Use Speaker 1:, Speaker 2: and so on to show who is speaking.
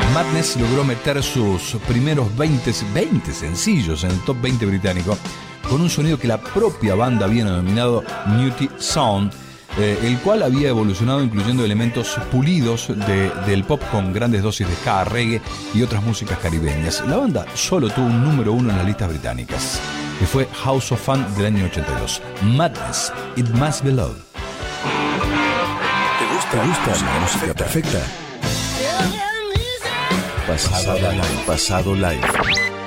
Speaker 1: Madness logró meter sus primeros 20 sencillos en el top 20 británico con un sonido que la propia banda había denominado Nutty Sound, el cual había evolucionado incluyendo elementos pulidos del pop con grandes dosis de ska, reggae y otras músicas caribeñas. La banda solo tuvo un número 1 en las listas británicas, que fue House of Fun del año 82. Madness, It Must Be Love.
Speaker 2: ¿Te gusta la música perfecta? Pasado live.